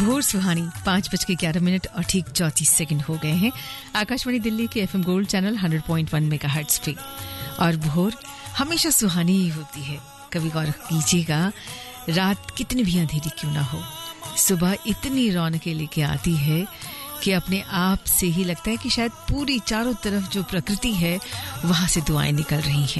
भोर सुहानी 5:11 और ठीक 34 हो गए हैं आकाशवाणी दिल्ली के एफएम गोल्ड चैनल 100.1 मेगाहर्ट्ज पे। और भोर हमेशा सुहानी ही होती है। कभी गौर कीजिएगा, रात कितनी भी अंधेरी क्यों ना हो, सुबह इतनी रौनकें लेके आती है कि अपने आप से ही लगता है कि शायद पूरी चारों तरफ जो प्रकृति है वहां से दुआएं निकल रही हैं।